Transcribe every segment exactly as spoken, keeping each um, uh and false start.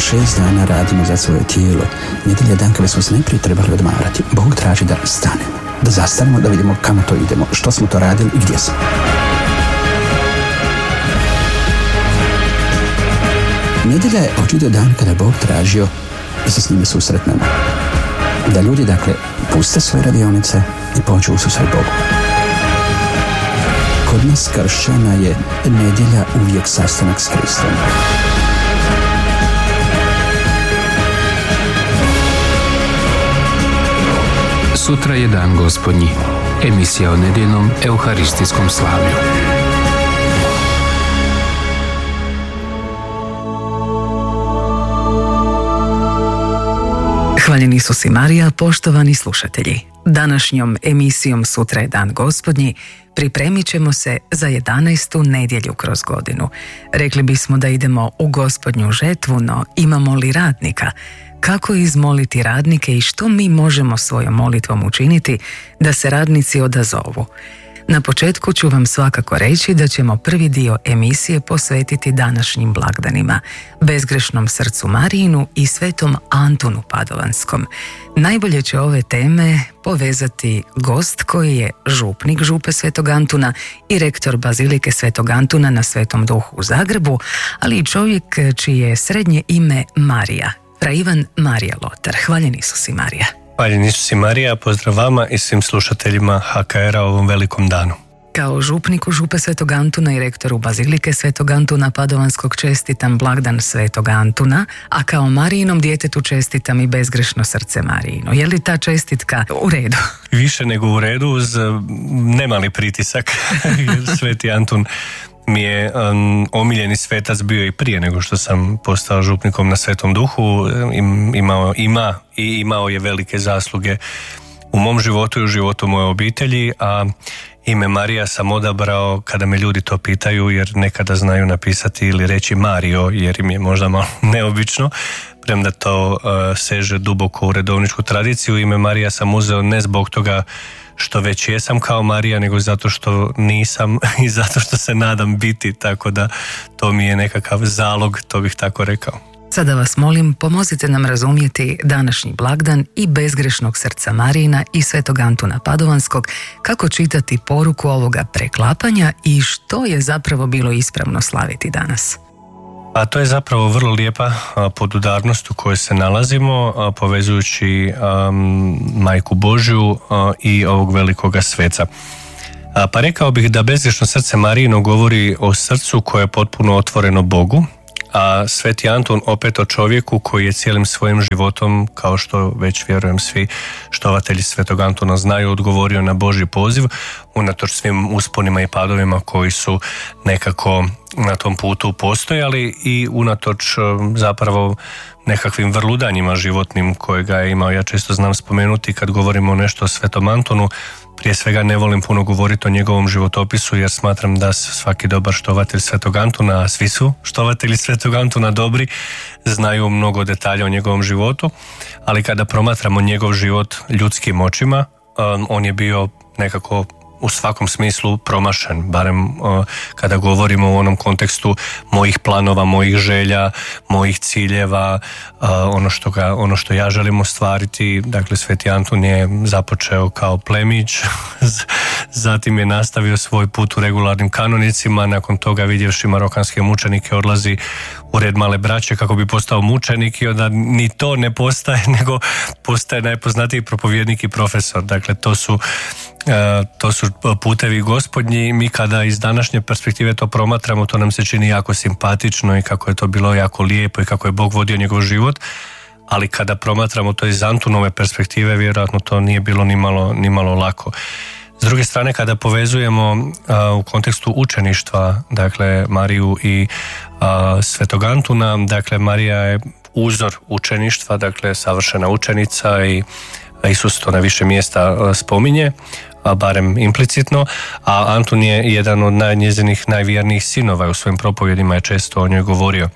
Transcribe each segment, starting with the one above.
šest dana radimo za svoje tijelo. Nedjelja je dan kada smo se najprije trebali odmarati. Bog traži da stanemo, da zastanemo, da vidimo kamo to idemo, što smo to radili i gdje smo. Nedjelja je očito dan kada je Bog tražio da se s njime susretnemo. Da ljudi, dakle, puste svoje radionice i pođu u susret Bogu. Kod nas kršćana je nedjelja uvijek sastanak s Kristom. Sutra je dan Gospodnji. Emisija o nedjeljnom euharistijskom slavlju. Hvaljeni Isus i Marija, poštovani slušatelji. Današnjom emisijom Sutra je dan Gospodnji pripremit ćemo se za jedanaestu nedjelju kroz godinu. Rekli bismo da idemo u Gospodnju žetvu, no imamo li radnika? Kako izmoliti radnike i što mi možemo svojom molitvom učiniti da se radnici odazovu? Na početku ću vam svakako reći da ćemo prvi dio emisije posvetiti današnjim blagdanima, bezgrešnom srcu Marijinu i svetom Antunu Padovanskom. Najbolje će ove teme povezati gost koji je župnik župe Svetog Antuna i rektor Bazilike Svetog Antuna na Svetom Duhu u Zagrebu, ali i čovjek čije je srednje ime Marija, fra Ivan Marija Lotar. Hvaljen Isus i Marija. Hvaljen Isus i Marija, pozdrav vama i svim slušateljima H K R-a ovom velikom danu. Kao župniku župe Svetog Antuna i rektoru Bazilike Svetog Antuna Padovanskog čestitam blagdan Svetog Antuna, a kao Marijinom djetetu čestitam i bezgrešno srce Marijino. Je li ta čestitka u redu? Više nego u redu, uz nemali pritisak, jer Sveti Antun mi je um, omiljeni svetac bio i prije nego što sam postao župnikom na Svetom Duhu. Im, imao, ima i imao je velike zasluge u mom životu i u životu moje obitelji, a ime Marija sam odabrao kada me ljudi to pitaju, jer nekada znaju napisati ili reći Mario, jer im je možda malo neobično, premda to uh, seže duboko u redovničku tradiciju. Ime Marija sam uzeo ne zbog toga što već jesam kao Marija, nego zato što nisam i zato što se nadam biti, tako da to mi je nekakav zalog, to bih tako rekao. Sada vas molim, pomozite nam razumjeti današnji blagdan i bezgrešnog srca Marijina i Svetog Antuna Padovanskog, kako čitati poruku ovoga preklapanja i što je zapravo bilo ispravno slaviti danas. A to je zapravo vrlo lijepa a, podudarnost u kojoj se nalazimo, a, povezujući a, Majku Božju a, i ovog velikoga sveca. A, pa rekao bih da bezgrešno srce Marijino govori o srcu koje je potpuno otvoreno Bogu, a Sveti Antun opet o čovjeku koji je cijelim svojim životom, kao što već vjerujem svi štovatelji Svetog Antuna znaju, odgovorio na Božji poziv, unatoč svim usponima i padovima koji su nekako na tom putu postojali i unatoč zapravo nekakvim vrludanjima životnim kojega je imao. Ja često znam spomenuti kad govorimo nešto o Svetom Antunu, prije svega ne volim puno govoriti o njegovom životopisu, jer smatram da svaki dobar štovatelj Svetog Antuna, a svi su štovatelji Svetog Antuna dobri, znaju mnogo detalja o njegovom životu, ali kada promatramo njegov život ljudskim očima, on je bio nekako u svakom smislu promašen, barem uh, kada govorimo u onom kontekstu mojih planova, mojih želja, mojih ciljeva, uh, ono što ga, ono što ja želim ostvariti. Dakle, Sveti Antun je započeo kao plemić, zatim je nastavio svoj put u regularnim kanonicima, nakon toga vidjevši marokanske mučenike odlazi u red male braće kako bi postao mučenik i onda ni to ne postaje, nego postaje najpoznatiji propovjednik i profesor. Dakle, to su Uh, to su putevi Gospodnji. Mi kada iz današnje perspektive to promatramo, to nam se čini jako simpatično i kako je to bilo jako lijepo i kako je Bog vodio njegov život, ali kada promatramo to iz Antunove perspektive, vjerojatno to nije bilo ni malo, ni malo lako. S druge strane, kada povezujemo uh, u kontekstu učeništva, dakle Mariju i uh, Svetog Antuna, dakle Marija je uzor učeništva, dakle savršena učenica i Isus to na više mjesta spominje, a barem implicitno, a Antun je jedan od naj, njezinih najvjernijih sinova, u svojim propovjedima je često o njoj govorio.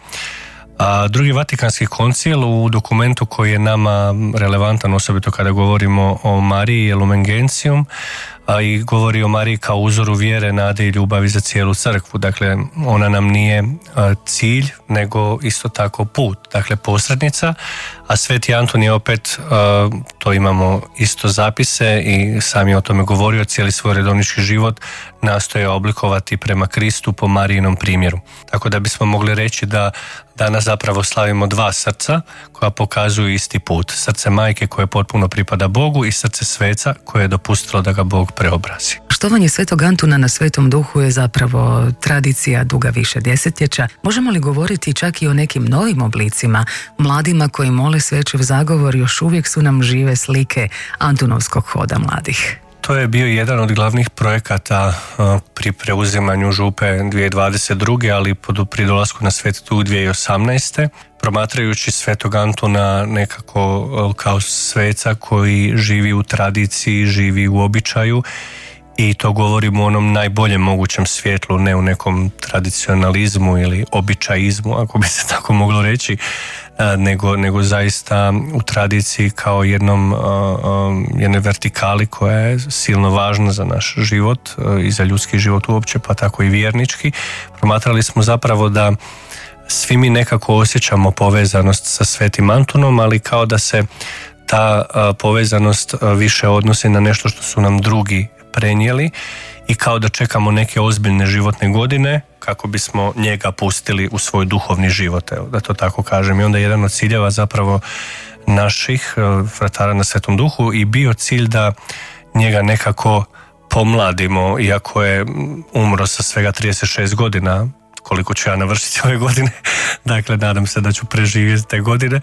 A drugi Vatikanski koncil u dokumentu koji je nama relevantan, osobito kada govorimo o Mariji, je Lumen Gentium, a i govori o Mariji kao uzoru vjere, nade i ljubavi za cijelu crkvu. Dakle, ona nam nije a, cilj, nego isto tako put, dakle posrednica, a Sveti Antun je opet, a, to imamo isto zapise i sam je o tome govorio, cijeli svoj redovnički život nastoje oblikovati prema Kristu po Marijinom primjeru. Tako da bismo mogli reći da danas zapravo slavimo dva srca koja pokazuju isti put. Srce majke koje potpuno pripada Bogu i srce sveca koje je dopustilo da ga Bog preobrazi. Štovanje Svetog Antuna na Svetom Duhu je zapravo tradicija duga više desetljeća. Možemo li govoriti čak i o nekim novim oblicima? Mladima koji mole Svećev zagovor još uvijek su nam žive slike Antunovskog hoda mladih. To je bio jedan od glavnih projekata pri preuzimanju župe dvije tisuće dvadeset druge. ali pri dolasku na Sveti Duh dvije tisuće osamnaeste. Promatrajući Svetog Antuna nekako kao sveca koji živi u tradiciji, živi u običaju, i to govorimo u onom najboljem mogućem svjetlu, ne u nekom tradicionalizmu ili običajizmu, ako bi se tako moglo reći, nego, nego zaista u tradiciji kao jednom, jednoj vertikali koja je silno važna za naš život i za ljudski život uopće, pa tako i vjernički. Promatrali smo zapravo da svi mi nekako osjećamo povezanost sa Svetim Antunom, ali kao da se ta povezanost više odnosi na nešto što su nam drugi prenijeli i kao da čekamo neke ozbiljne životne godine kako bismo njega pustili u svoj duhovni život, evo, da to tako kažem. I onda jedan od ciljeva zapravo naših fratara na Svetom Duhu i bio cilj da njega nekako pomladimo, iako je umro sa svega trideset šest godina, koliko ću ja navršiti ove godine, dakle nadam se da ću preživjeti te godine.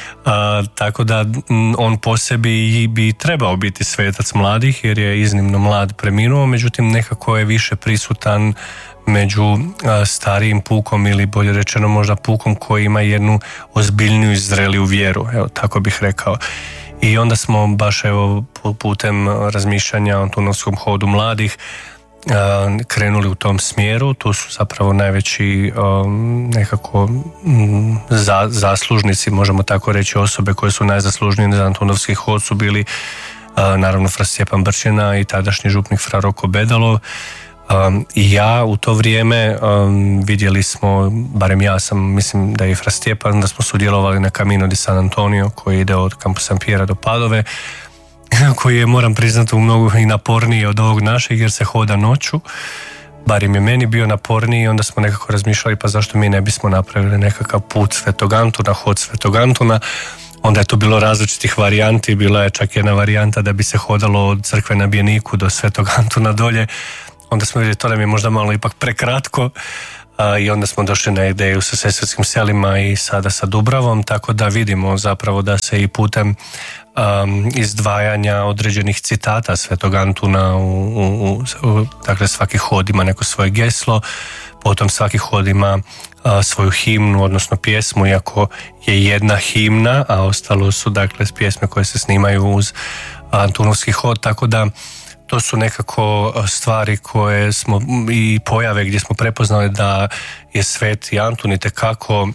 A, tako da on po sebi bi trebao biti svetac mladih jer je iznimno mlad preminuo, međutim nekako je više prisutan među a, starijim pukom ili bolje rečeno možda pukom koji ima jednu ozbiljniju i zreliju vjeru, evo tako bih rekao. I onda smo baš evo putem razmišljanja o Antunovskom hodu mladih krenuli u tom smjeru. Tu su zapravo najveći um, nekako um, za, zaslužnici, možemo tako reći, osobe koje su najzaslužnije za Antunovski hod su bili uh, naravno fra Stjepan Brčina i tadašnji župnik fra Roko Bedalo. Um, I ja u to vrijeme um, vidjeli smo, barem ja sam, mislim da je i fra Stjepan, da smo sudjelovali na Camino di San Antonio koji ide od Campo San Piera do Padove, koji je, moram priznati, u mnogo i naporniji od ovog našeg jer se hoda noću. Barim je meni bio naporniji i onda smo nekako razmišljali pa zašto mi ne bismo napravili nekakav put Svetog Antuna, hod Svetog Antuna. Onda je to bilo različitih varijanti, bila je čak jedna varijanta da bi se hodalo od crkve na Bjeniku do Svetog Antuna dolje. Onda smo vidjeli to nam je možda malo ipak prekratko. A, i onda smo došli na ideju sa Sesarskim selima i sada sa Dubravom, tako da vidimo zapravo da se i putem um, izdvajanja određenih citata Svetog Antuna u, u, u, dakle svaki hod ima neko svoje geslo, potom svaki hod ima a, svoju himnu, odnosno pjesmu, iako je jedna himna, a ostalo su dakle pjesme koje se snimaju uz Antunovski hod, tako da to su nekako stvari koje smo i pojave gdje smo prepoznali da je Sveti Antun itekako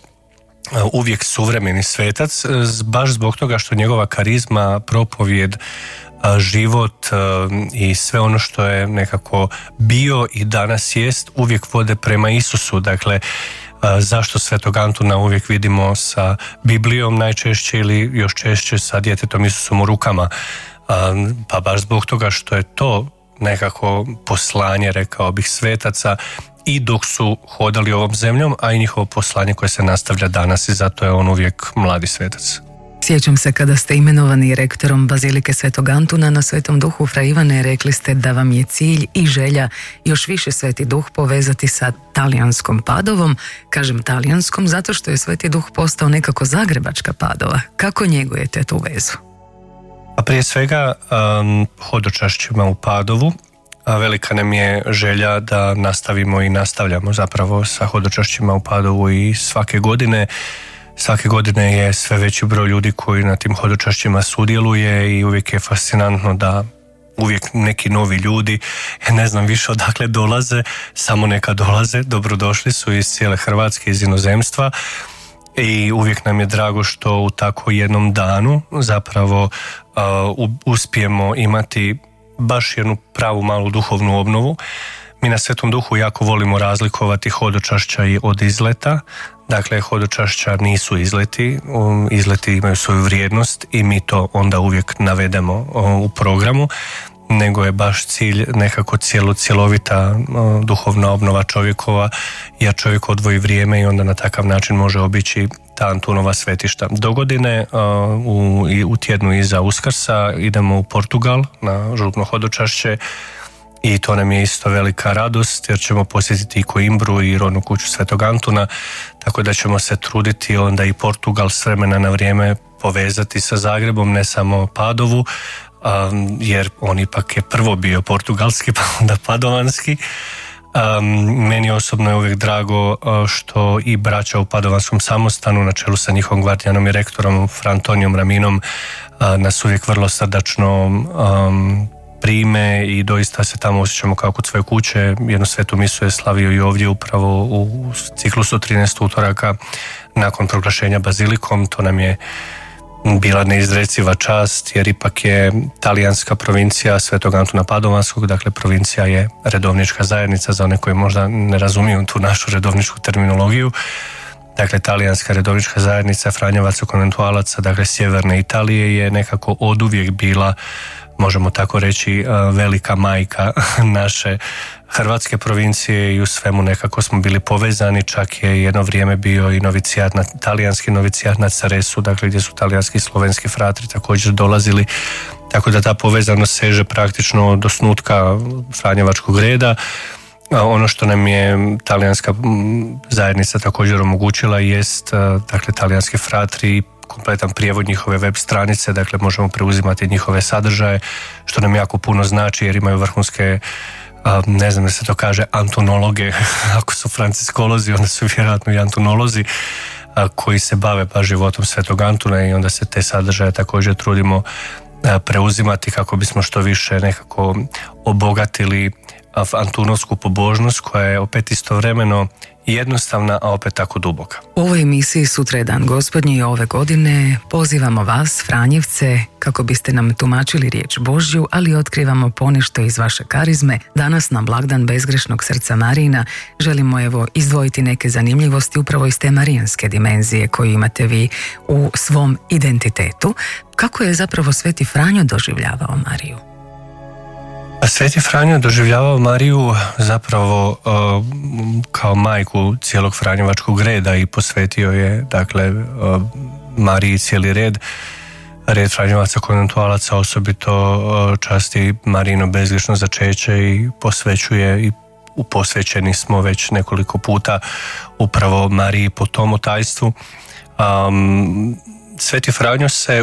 uvijek suvremeni svetac, baš zbog toga što njegova karizma, propovjed, život i sve ono što je nekako bio i danas jest uvijek vode prema Isusu. Dakle, zašto Svetog Antuna uvijek vidimo sa Biblijom najčešće ili još češće sa djetetom Isusom u rukama? Pa baš zbog toga što je to nekako poslanje, rekao bih, svetaca i dok su hodali ovom zemljom, a i njihovo poslanje koje se nastavlja danas i zato je on uvijek mladi svetac. Sjećam se kada ste imenovani rektorom Bazilike Svetog Antuna na Svetom Duhu, fra Ivane, rekli ste da vam je cilj i želja još više Sveti Duh povezati sa talijanskom Padovom. Kažem talijanskom zato što je Sveti Duh postao nekako zagrebačka Padova. Kako njegujete tu vezu? A prije svega um, hodočašćima u Padovu, a velika nam je želja da nastavimo i nastavljamo zapravo sa hodočašćima u Padovu i svake godine. Svake godine je sve veći broj ljudi koji na tim hodočašćima sudjeluje i uvijek je fascinantno da uvijek neki novi ljudi, ne znam više odakle dolaze, samo neka dolaze, dobrodošli su iz cijele Hrvatske, iz inozemstva. I uvijek nam je drago što u tako jednom danu zapravo uh, uspijemo imati baš jednu pravu malu duhovnu obnovu. Mi na Svetom Duhu jako volimo razlikovati hodočašća i od izleta. Dakle, hodočašća nisu izleti, izleti imaju svoju vrijednost i mi to onda uvijek navedemo u programu, nego je baš cilj nekako cijelo, cjelovita duhovna obnova čovjekova, jer čovjek odvoji vrijeme i onda na takav način može obići ta Antunova svetišta. Do godine u, u tjednu iza Uskrsa idemo u Portugal na župno hodočašće i to nam je isto velika radost jer ćemo posjetiti i Koimbru i rodnu kuću Svetog Antuna, tako da ćemo se truditi onda i Portugal s vremena na vrijeme povezati sa Zagrebom, ne samo Padovu, Um, jer on ipak je prvo bio portugalski pa onda padovanski. Um, meni osobno je uvijek drago uh, što i braća u Padovanskom samostanu na čelu sa njihovim gvardijanom i rektorom Frantonijom Raminom uh, nas uvijek vrlo srdačno um, prime i doista se tamo osjećamo kao kod svoje kuće. Jednu svetu misu je slavio i ovdje upravo u ciklusu trinaest utoraka nakon proglašenja bazilikom. To nam je bila neizreciva čast jer ipak je talijanska provincija Svetog Antuna Padovanskog, dakle provincija je redovnička zajednica za one koji možda ne razumiju tu našu redovničku terminologiju. Dakle, talijanska redovnička zajednica Franjevaca konventualaca, dakle sjeverne Italije je nekako oduvijek bila, možemo tako reći, velika majka naše hrvatske provincije i u svemu nekako smo bili povezani, čak je jedno vrijeme bio i novicijat na, talijanski novicijat na Caresu, dakle gdje su talijanski i slovenski fratri također dolazili, tako da ta povezanost seže praktično do snutka Franjevačkog reda. Ono što nam je talijanska zajednica također omogućila jest, dakle, talijanski fratri, kompletan prijevod njihove web stranice, dakle možemo preuzimati njihove sadržaje, što nam jako puno znači jer imaju vrhunske, ne znam da se to kaže, antunologe, ako su franciskolozi, onda su vjerojatno i antunolozi koji se bave pa životom Svetog Antuna i onda se te sadržaje također trudimo preuzimati kako bismo što više nekako obogatili antunovsku pobožnost koja je opet istovremeno jednostavna, a opet tako duboka. U ovoj emisiji Sutra je dan Gospodnji i ove godine pozivamo vas, Franjevce, kako biste nam tumačili riječ Božju, ali otkrivamo ponešto iz vaše karizme. Danas na blagdan bezgrešnog srca Marijina želimo evo izdvojiti neke zanimljivosti upravo iz te marijanske dimenzije koju imate vi u svom identitetu. Kako je zapravo Sveti Franjo doživljavao Mariju? Sveti Franjo doživljavao Mariju zapravo uh, kao majku cijelog Franjevačkog reda i posvetio je, dakle, uh, Mariji cijeli red. Red Franjevaca konventualaca osobito uh, časti Marijino bezgrešno začeće i posvećuje i posvećeni smo već nekoliko puta upravo Mariji po tom otajstvu. Um, Sveti Franjo se